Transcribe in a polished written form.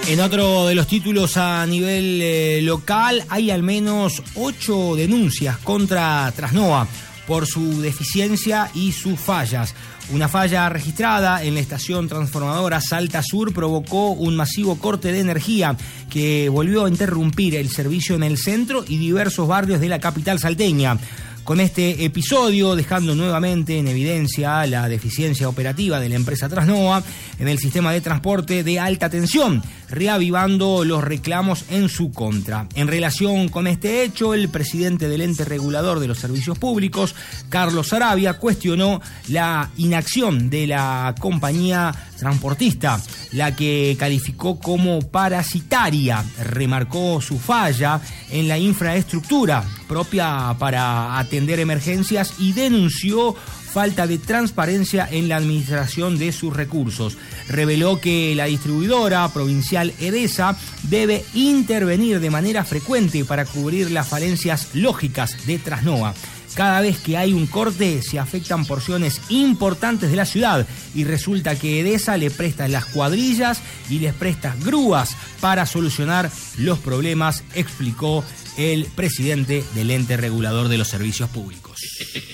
En otro de los títulos a nivel local, hay al menos 8 denuncias contra Trasnoa por su deficiencia y sus fallas. Una falla registrada en la estación transformadora Salta Sur provocó un masivo corte de energía que volvió a interrumpir el servicio en el centro y diversos barrios de la capital salteña. Con este episodio, dejando nuevamente en evidencia la deficiencia operativa de la empresa Trasnoa en el sistema de transporte de alta tensión, reavivando los reclamos en su contra. En relación con este hecho, el presidente del ente regulador de los servicios públicos, Carlos Saravia, cuestionó la inacción de la compañía transportista, la que calificó como parasitaria. Remarcó su falla en la infraestructura propia para atender emergencias y denunció falta de transparencia en la administración de sus recursos. Reveló que la distribuidora provincial Edesa debe intervenir de manera frecuente para cubrir las falencias lógicas de Trasnoa. Cada vez que hay un corte se afectan porciones importantes de la ciudad y resulta que Edesa le presta las cuadrillas y les presta grúas para solucionar los problemas, explicó el presidente del ente regulador de los servicios públicos.